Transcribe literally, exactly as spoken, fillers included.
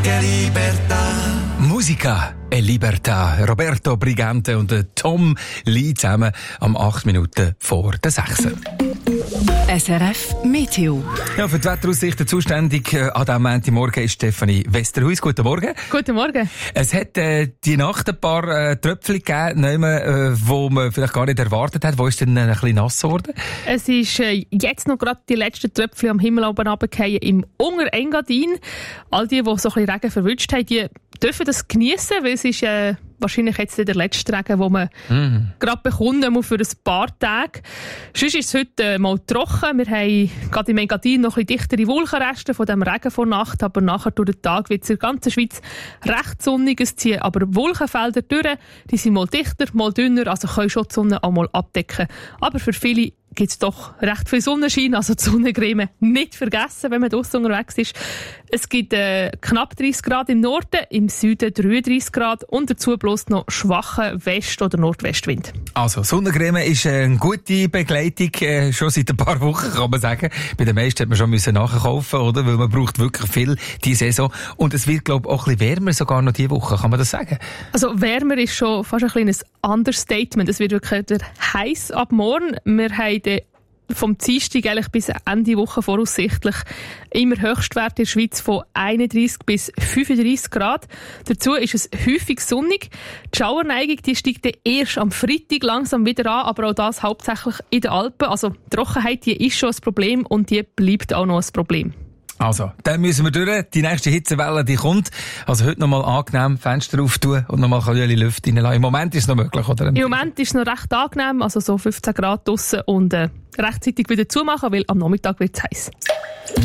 che libertà. Musica e Libertà. Roberto Brigante und Tom Lee zusammen am acht Minuten vor der sechs. S R F Meteo. Ja, für die Wetteraussichten zuständig äh, an diesem Montagmorgen ist Stefanie Westerhuis. Guten Morgen. Guten Morgen. Es hat äh, die Nacht ein paar äh, Tröpfchen gegeben, äh, wo man vielleicht gar nicht erwartet hat. Wo ist denn äh, ein bisschen nass geworden? Es ist äh, jetzt noch gerade die letzten Tröpfchen am Himmel oben runtergefallen im Unterengadin. All die, die so ein bisschen Regen verwünscht haben, die dürfen das geniessen, weil es ist äh, wahrscheinlich jetzt der letzte Regen, den man mm. gerade bekommt, mal für ein paar Tage. Sonst ist es heute äh, mal trocken. Wir haben gerade im Engadin noch ein bisschen dichtere Wolkenreste von dem Regen von Nacht, aber nachher durch den Tag wird es in der ganzen Schweiz recht sonnig. Es ziehen aber Wolkenfelder durch. Die sind mal dichter, mal dünner, also können schon die Sonne auch mal abdecken. Aber für viele gibt es doch recht viel Sonnenschein, also die Sonnencreme nicht vergessen, wenn man draussen unterwegs ist. Es gibt äh, knapp dreißig Grad im Norden, im Süden dreiunddreißig Grad und dazu bloß noch schwachen West- oder Nordwestwind. Also Sonnencreme ist eine gute Begleitung, äh, schon seit ein paar Wochen kann man sagen. Bei den meisten hat man schon müssen nachkaufen, oder? Weil man braucht wirklich viel diese Saison. Und es wird, glaube ich, auch ein bisschen wärmer sogar noch diese Woche, kann man das sagen? Also wärmer ist schon fast ein kleines Understatement. Es wird wirklich heiß ab morgen. Wir haben vom Dienstag eigentlich bis Ende Woche voraussichtlich immer Höchstwerte in der Schweiz von einunddreißig bis fünfunddreißig Grad. Dazu ist es häufig sonnig. Die Schauerneigung die steigt dann erst am Freitag langsam wieder an, aber auch das hauptsächlich in den Alpen. Also die Trockenheit die ist schon ein Problem und die bleibt auch noch ein Problem. Also, dann müssen wir durch. Die nächste Hitzewelle, die kommt. Also heute nochmal angenehm Fenster auftun und nochmal ein bisschen Luft reinlassen. Im Moment ist es noch möglich, oder? Im Moment ist es noch recht angenehm, also so fünfzehn Grad draussen und äh, rechtzeitig wieder zumachen, weil am Nachmittag wird es heiß.